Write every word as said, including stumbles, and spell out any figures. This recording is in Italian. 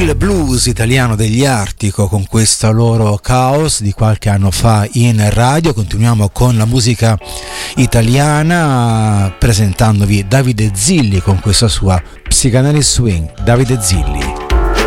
il blues italiano degli Artico con questo loro Caos di qualche anno fa in radio. Continuiamo con la musica italiana presentandovi Davide Zilli con questa sua Psychanalysis Swing. Davide Zilli.